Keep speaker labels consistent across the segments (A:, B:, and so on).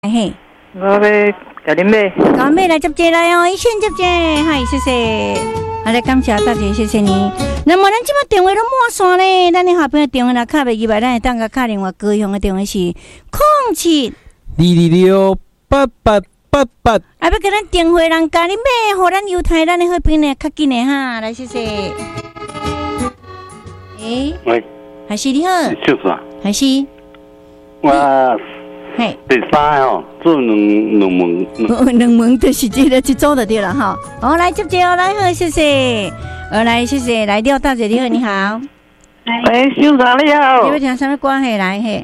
A: 嘿，
B: 我要甲恁买，
A: 甲我买来接接来哦，一线接接，嗨，谢谢，好的，感谢大姐，谢谢你。那么咱即摆电话都满线咧，咱的好朋友电话若卡袂入来，咱会当甲卡另外高雄的电话是
C: 0722888888。
A: 啊，要甲咱电话人甲你买，互咱犹太咱的好朋友较紧的哈，来谢谢。
D: 喂，
A: 还是你好，
D: 就是啊，
A: 还是
D: 我
A: 嘿，
D: 第三哦，做两
A: 门就是这个一组就对了哈。好，来接接哦，来好，谢谢。来谢谢，来廖大姐你好，你好。
B: 喂，秀长你好。
A: 你要听什么歌？嘿，来嘿。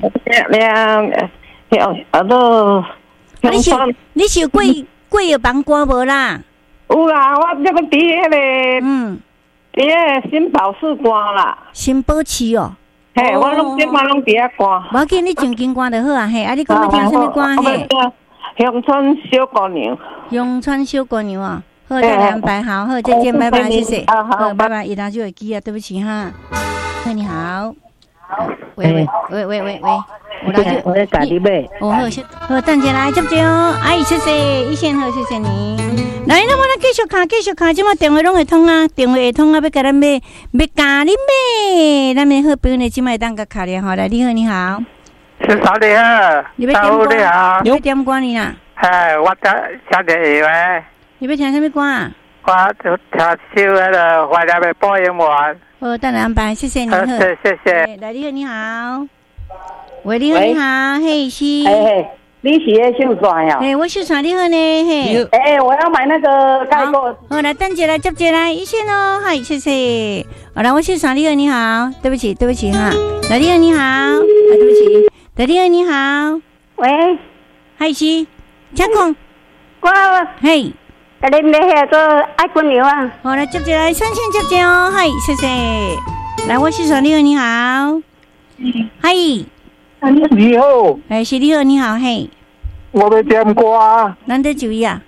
A: 你是有贵有帮歌无啦？
B: 有啦，我这个伫迄个，伫迄个新宝市歌啦。
A: 新宝市哦。
B: 嘿，我拢即摆拢伫遐歌。
A: 无要紧，你唱金歌就好啊。嘿，啊，你讲要听什么歌？嘿。
B: 乡村小姑娘。
A: 乡村小姑娘哦。好，再来安排好，好，再见，拜拜，谢谢。好，拜拜，一打就会记啊，对不起哈。嘿，你好。喂，我来就
B: 我在家里买。
A: 哦，好，等下来接接哦，阿姨谢谢，一线好，谢谢你。来，那我来继续看，即马电话拢会通啊，电话会通啊，要甲咱买，要甲你买，咱们好朋友呢，即马会当甲卡咧，好来，你好，你好。
B: 是啥你好？
A: 你要点歌？你要点歌呢啦？
B: 嘿，我写电话。
A: 你要听什么歌啊？
B: 我就听首迄个怀念的播音员。
A: 好，等下安排，谢谢你。
B: 谢谢。
A: 来，你好，你好。喂，你好，你好，嘿，是。
B: 你是迄秀传呀？
A: 我秀传，你好呢，嘿。
B: 我要买那个盖过。
A: 好，来，等姐来接姐来，一线哦，嗨，谢谢。好，来，我秀传，你好，你好，对不起哈。来，你好，你好，对不起。来，你好，你好。
E: 喂，
A: 嗨，是，请讲。
E: 我
A: 嘿。
E: 甲你买遐个爱滚牛啊！
A: 好，来接姐来，三线接姐哦，嗨，谢谢。来，我秀传，你好，你好。嗨。
B: 你好，
A: 是你好，你好，嘿。
B: 我要点歌。
A: 咱在注意啊。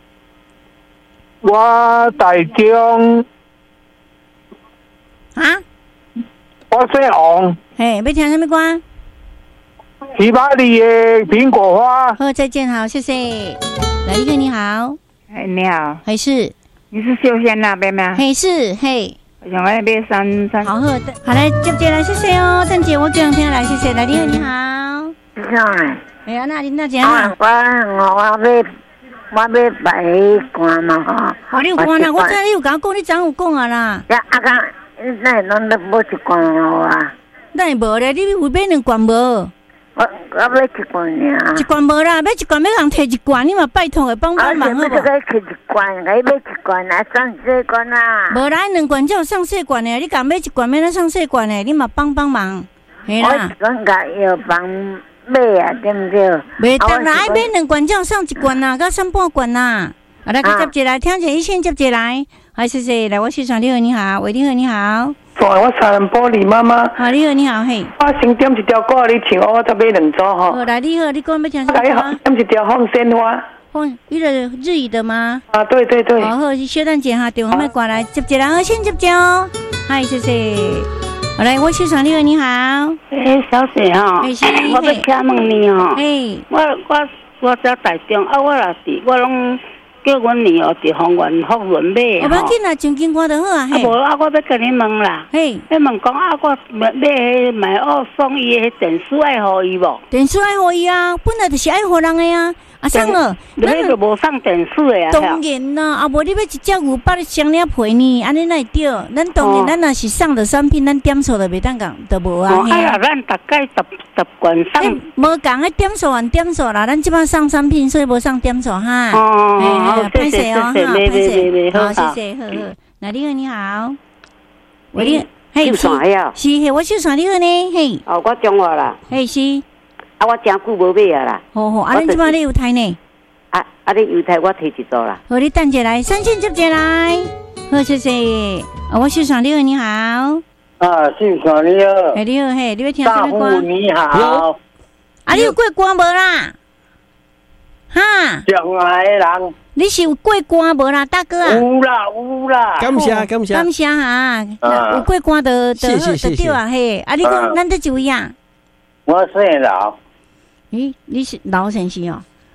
B: 我台中。
A: 啊？
B: 我姓王。
A: 嘿，要听什么歌？
B: 喜马拉雅的苹果花。
A: 好，再见，好，谢谢。来，你好，你好。
E: 你好。
A: 还是？
E: 你是秀仙那边吗？
A: 嘿，是，嘿。
E: 我想要买三。
A: 好，好来，接姐来，谢谢哦，邓姐，我这两天来，谢谢，来，你好，你好。
E: 你好。
A: 那你那讲。
E: 我要摆歌嘛哈。
A: 好，你有歌啦，我知你有甲我讲，你昨有讲啊啦。
E: 呀，那侬都无一罐啊？
A: 那无咧，你有买两罐无？
E: 我要一罐尔。
A: 一罐无啦，买一罐要人摕一罐，你嘛拜托的，帮忙好不？
E: 我摕一罐，买一罐啊，上细罐啊。
A: 无啦，两罐才有上细罐的，你甲买一罐免咱上细罐的，你嘛帮忙。嘿啦。
E: 我讲甲药房买啊，对不对？
A: 袂得啦，爱买两罐才有上一罐啦，甲上半罐啦。好来，接接来，听者一线接接来，好谢谢，来我市场你好，你好，喂，你好，你好。
B: 我查人玻璃妈妈。
A: 好，你好，你好，嘿。
B: 我先点一条歌，你唱，我再买两组吼。
A: 好，来，你好，你讲要听什么歌？
B: 点一条放鲜花。
A: 那个日语的吗？
B: 啊，对。
A: 好，是小等姐哈，电话麦挂来，接接来，先接接哦。嗨，谢谢。好来，我市场你好，你好。
E: 小姐哈，我要请问你哦。我在台中啊，我拢。叫阮女儿伫方圆福伦买
A: 吼。我要紧啦，唱金歌就好啊。
E: 无我要甲你问啦。
A: 嘿，
E: 你问讲我买买二送一的电视爱互伊无？
A: 电视爱互伊啊，本来就是爱互人的啊。送了，
E: 你就无送电视的啊？
A: 当然啦，无你要一只牛肉双领皮呢，安尼哪会对？咱当然，咱若是送的产品，咱点数就袂当讲，就无啊。
E: 咱大概十罐送。
A: 无讲个点数按点数啦，咱即摆送产品，所以无送点数哈。
E: 谢谢哦，
A: 好，谢谢，好。那你好，你好。喂，
E: 嘿，是，
A: 嘿，我秀传你好呢，嘿。
E: 哦，我中华啦。
A: 嘿，是。
E: 啊，我真久无买啊啦。
A: 好，恁即摆咧犹太呢？
E: 你犹太我摕一组啦。
A: 好，你等下来，三线接下来。好，谢谢。我秀传你好，你好。
B: 秀传你好。
A: 你好，嘿，你要听什么歌？
B: 你好。
A: 你有过歌无啦？哈？
B: 上海人。
A: 你是有过歌无啦，大哥啊？
B: 有啦。
C: 感谢
A: 哈。有过歌的对啊，嘿。你讲咱在注意啊？
B: 我姓老。
A: 你是老先生哦？